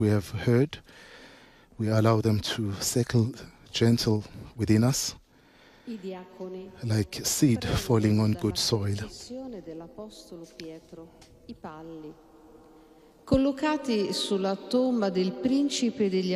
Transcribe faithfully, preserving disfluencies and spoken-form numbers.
we have heard, we allow them to settle gentle within us, I diaconi like seed falling on good soil. processione dell'Apostolo Pietro, i palli, collocati sulla tomba del principe degli